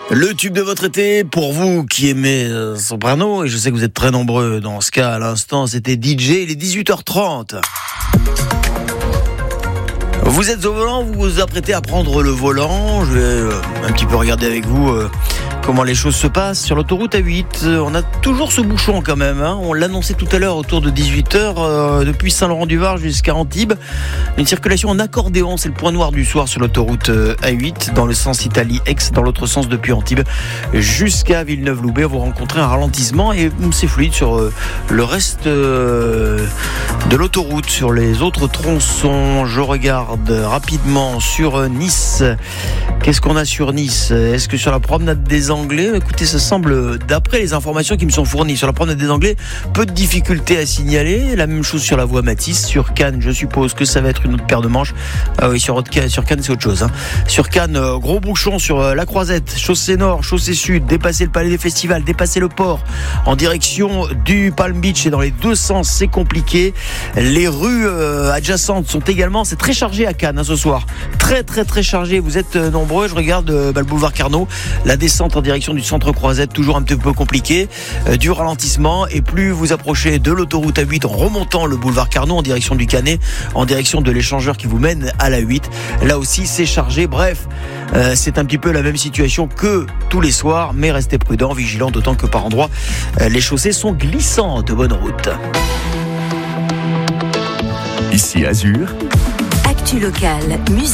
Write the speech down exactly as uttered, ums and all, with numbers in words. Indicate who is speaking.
Speaker 1: Le tube de votre été, pour vous qui aimez euh, Soprano, et je sais que vous êtes très nombreux dans ce cas à l'instant, c'était D J, il est dix-huit heures trente. Vous êtes au volant, vous vous apprêtez à prendre le volant. Je vais euh, un petit peu regarder avec vous euh, comment les choses se passent sur l'autoroute A huit. Euh, on a toujours ce bouchon quand même, hein. On l'annonçait tout à l'heure autour de dix-huit heures, euh, depuis Saint-Laurent-du-Var jusqu'à Antibes. Une circulation en accordéon, c'est le point noir du soir sur l'autoroute euh, A huit, dans le sens Italie-Aix, dans l'autre sens depuis Antibes jusqu'à Villeneuve-Loubet. Vous rencontrez un ralentissement et c'est fluide sur euh, le reste euh, de l'autoroute. Sur les autres tronçons, je regarde rapidement sur Nice. Qu'est-ce qu'on a sur Nice? Est-ce que sur la promenade des Anglais, écoutez, ça semble, d'après les informations qui me sont fournies, sur la promenade des Anglais, peu de difficultés à signaler. La même chose sur la voie Matisse. Sur Cannes, je suppose que ça va être une autre paire de manches. Ah oui, sur, sur Cannes, c'est autre chose, hein. Sur Cannes, gros bouchon sur la Croisette, chaussée nord, chaussée sud, dépasser le palais des festivals, dépasser le port en direction du Palm Beach, et dans les deux sens, c'est compliqué. Les rues euh, adjacentes sont également, c'est très chargé à Cannes, hein, ce soir. Très très très chargé. Vous êtes euh, nombreux. Je regarde euh, bah, le boulevard Carnot. La descente en direction du centre Croisette, toujours un petit peu compliqué. Euh, du ralentissement. Et plus vous approchez de l'autoroute A huit en remontant le boulevard Carnot en direction du Canet, en direction de l'échangeur qui vous mène à la huit. Là aussi, c'est chargé. Bref, euh, c'est un petit peu la même situation que tous les soirs. Mais restez prudents, vigilants, d'autant que par endroits, euh, les chaussées sont glissantes. Bonne route.
Speaker 2: Ici Azur.
Speaker 3: Actu locale, musique.